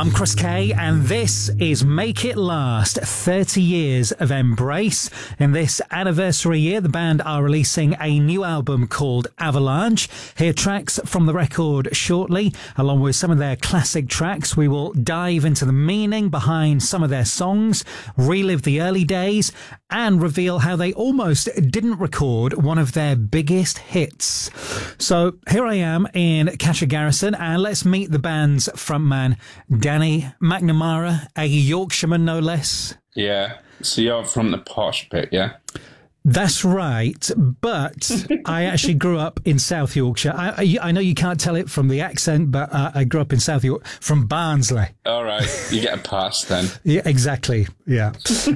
I'm Chris Kay, and this is Make It Last, 30 years of Embrace. In this anniversary year, the band are releasing a new album called Avalanche. Hear tracks from the record shortly, along with some of their classic tracks. We will dive into the meaning behind some of their songs, relive the early days, and reveal how they almost didn't record one of their biggest hits. So here I am in Catcher Garrison, and let's meet the band's frontman, Danny McNamara, a Yorkshireman no less. Yeah, so you're from the posh bit, yeah? That's right, but I actually grew up in South Yorkshire. I know you can't tell it from the accent, but I grew up in South Yorkshire, from Barnsley. All right, you get a pass then. Yeah, exactly, yeah.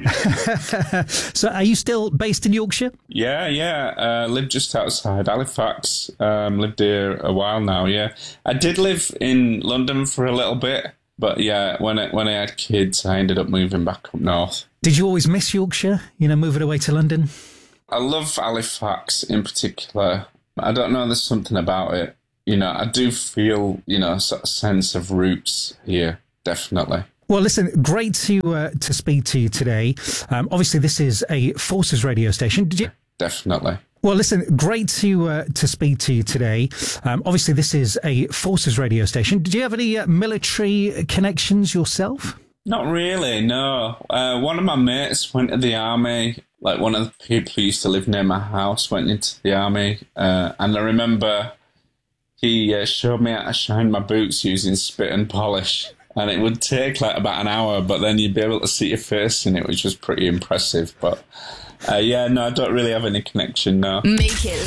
So are you still based in Yorkshire? Yeah. Lived just outside Halifax. Lived here a while now, yeah. I did live in London for a little bit, but yeah, when I had kids, I ended up moving back up north. Did you always miss Yorkshire, moving away to London? I love Halifax in particular. I don't know, there's something about it. I do feel, a sort of sense of roots here, definitely. Well, listen, great to speak to you today. Obviously, this is a Forces radio station. Did you? Definitely. Well, listen, great to speak to you today. Obviously, this is a Forces radio station. Did you have any military connections yourself? Not really, no. One of my mates went to the army. Like, one of the people who used to live near my house went into the army. And I remember he showed me how to shine my boots using spit and polish. And it would take like about an hour, but then you'd be able to see your face in it, which was pretty impressive. But, I don't really have any connection, no. Make it